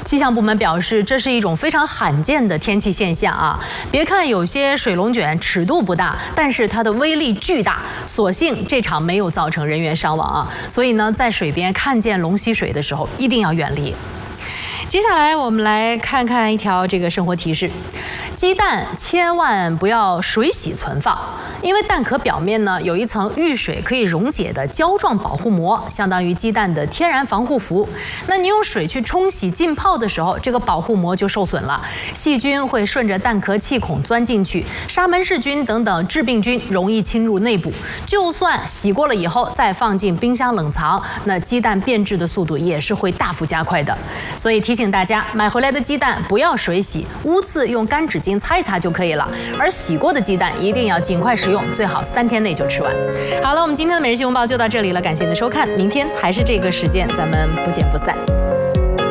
气象部门表示，这是一种非常罕见的天气现象啊！别看有些水龙卷尺度不大，但是它的威力巨大。所幸这场没有造成人员伤亡啊，所以呢，在水边看见龙吸水的时候，一定要远离。接下来我们来看看一条这个生活提示：鸡蛋千万不要水洗存放，因为蛋壳表面呢有一层遇水可以溶解的胶状保护膜，相当于鸡蛋的天然防护服。那你用水去冲洗浸泡的时候，这个保护膜就受损了，细菌会顺着蛋壳气孔钻进去，沙门氏菌等等致病菌容易侵入内部。就算洗过了以后再放进冰箱冷藏，那鸡蛋变质的速度也是会大幅加快的。所以提醒大家，买回来的鸡蛋不要水洗，污渍用干纸巾擦一擦就可以了。而洗过的鸡蛋一定要尽快食用，最好3天内就吃完。好了，我们今天的每日新闻报就到这里了，感谢您的收看，明天还是这个时间，咱们不见不散。